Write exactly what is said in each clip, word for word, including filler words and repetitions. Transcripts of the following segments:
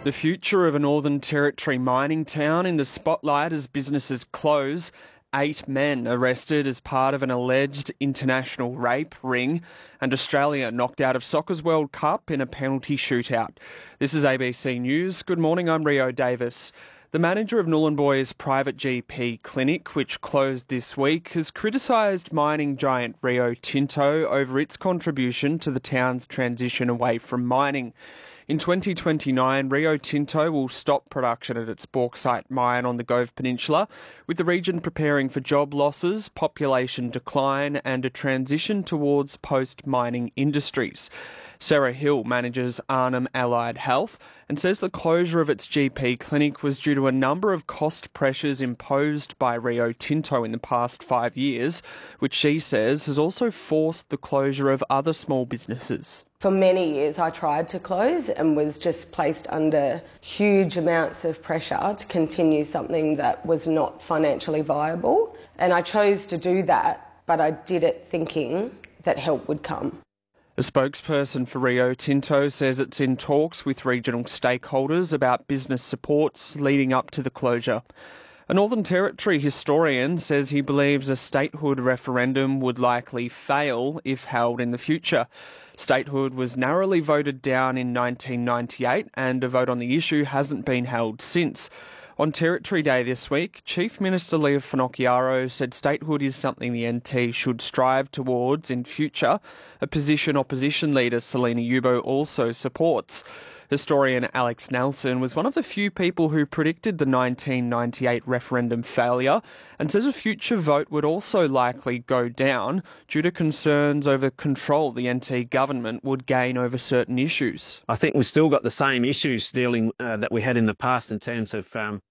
The future of a Northern Territory mining town in the spotlight as businesses close. Eight men arrested as part of an alleged international rape ring, and Australia knocked out of Soccer's World Cup in a penalty shootout. This is A B C News. Good morning, I'm Rio Davis. The manager of Nhulunbuy's private G P clinic, which closed this week, has criticised mining giant Rio Tinto over its contribution to the town's transition away from mining. In twenty twenty-nine, Rio Tinto will stop production at its bauxite mine on the Gove Peninsula, with the region preparing for job losses, population decline and a transition towards post-mining industries. Sarah Hill manages Arnhem Allied Health and says the closure of its G P clinic was due to a number of cost pressures imposed by Rio Tinto in the past five years, which she says has also forced the closure of other small businesses. For many years I tried to close and was just placed under huge amounts of pressure to continue something that was not financially viable. And I chose to do that, but I did it thinking that help would come. A spokesperson for Rio Tinto says it's in talks with regional stakeholders about business supports leading up to the closure. A Northern Territory historian says he believes a statehood referendum would likely fail if held in the future. Statehood was narrowly voted down in nineteen ninety-eight and a vote on the issue hasn't been held since. On Territory Day this week, Chief Minister Leah Finocchiaro said statehood is something the N T should strive towards in future, a position opposition leader Selina Yubo also supports. Historian Alex Nelson was one of the few people who predicted the nineteen ninety-eight referendum failure and says a future vote would also likely go down due to concerns over control the N T government would gain over certain issues. I think we've still got the same issues dealing uh, that we had in the past in terms of um,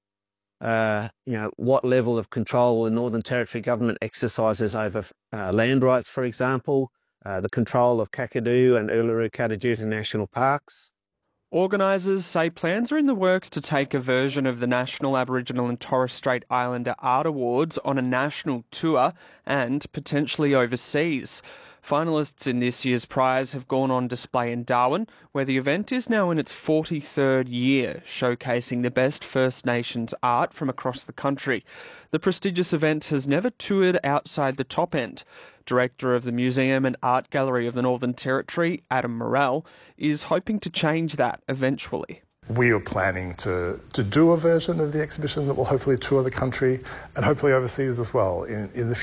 uh, you know, what level of control the Northern Territory government exercises over uh, land rights, for example, uh, the control of Kakadu and Uluru-Kata Tjuta national parks. Organisers say plans are in the works to take a version of the National Aboriginal and Torres Strait Islander Art Awards on a national tour and potentially overseas. Finalists in this year's prize have gone on display in Darwin, where the event is now in its forty-third year, showcasing the best First Nations art from across the country. The prestigious event has never toured outside the top end. Director of the Museum and Art Gallery of the Northern Territory, Adam Morrell, is hoping to change that eventually. We are planning to, to do a version of the exhibition that will hopefully tour the country and hopefully overseas as well in, in the future.